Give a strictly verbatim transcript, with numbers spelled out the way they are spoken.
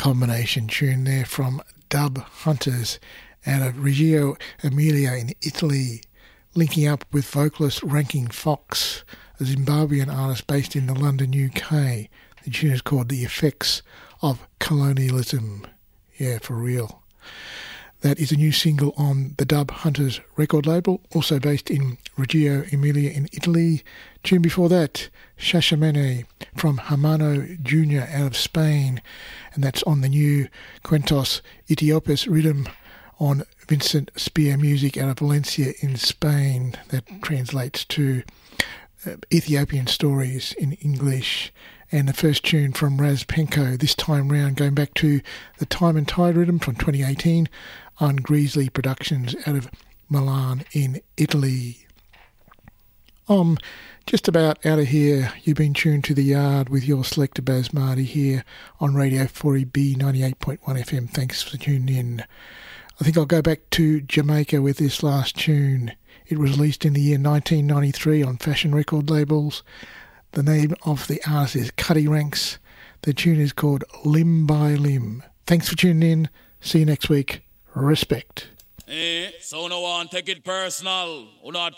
combination tune there from Dub Hunters out of Reggio Emilia in Italy, linking up with vocalist Ranking Fox, a Zimbabwean artist based in the London, U K. The tune is called The Effects of Colonialism. Yeah, for real. That is a new single on the Dub Hunters record label, also based in Reggio Emilia in Italy. Tune before that, Shashamene from Hermano Junior out of Spain, and that's on the new Cuentos Etiopes rhythm on Vincent Spear Music out of Valencia in Spain. That translates to uh, Ethiopian stories in English. And the first tune from Raz Penko, this time round going back to the Time and Tide rhythm from twenty eighteen on Greasley Productions out of Milan in Italy. Um, just about out of here. You've been tuned to The Yard with your selector Baz Marty here on Radio four E B ninety-eight point one F M. Thanks for tuning in. I think I'll go back to Jamaica with this last tune. It was released in the year nineteen ninety-three on Fashion record labels. The name of the artist is Cuddy Ranks. The tune is called Limb by Limb. Thanks for tuning in. See you next week. Respect. Eh, so no one take it personal.